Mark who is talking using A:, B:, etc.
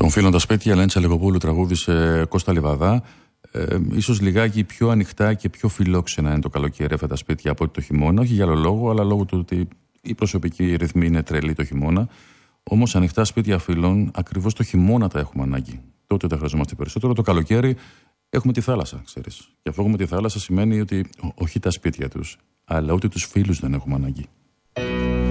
A: Των φίλων τα σπίτια, Λέντσα Λεγοπούλου τραγούδισε Κώστα Λιβαδά. Ίσως λιγάκι πιο ανοιχτά και πιο φιλόξενα είναι το καλοκαίρι αυτά τα σπίτια από ότι το χειμώνα. Όχι για άλλο λόγο, αλλά λόγω του ότι η προσωπική ρυθμή είναι τρελή το χειμώνα. Όμως ανοιχτά σπίτια φίλων, ακριβώς το χειμώνα τα έχουμε ανάγκη. Τότε τα χρειαζόμαστε περισσότερο. Το καλοκαίρι έχουμε τη θάλασσα, ξέρεις. Και αφού έχουμε τη θάλασσα σημαίνει ότι όχι τα σπίτια τους, αλλά ούτε τους φίλους δεν έχουμε ανάγκη.